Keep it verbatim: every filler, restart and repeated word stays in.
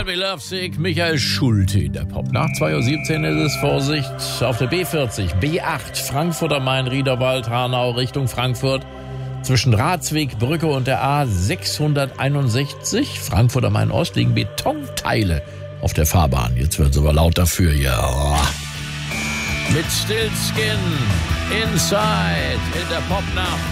I'll be lovesick, Michael Schulte in der Popnacht. zwei Uhr siebzehn ist es, Vorsicht, auf der B vierzig, B acht, Frankfurt am Main, Riederwald, Hanau, Richtung Frankfurt. Zwischen Ratsweg, Brücke und der A sechshunderteinundsechzig, Frankfurt am Main Ost, liegen Betonteile auf der Fahrbahn. Jetzt wird es aber laut dafür, ja. Mit Stillskin, Inside, in der Popnacht.